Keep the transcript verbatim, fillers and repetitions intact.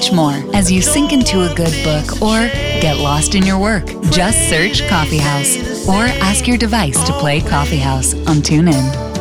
much more as you sink into a good book or get lost in your work. Just search Coffee House or ask your device to play Coffee House on TuneIn.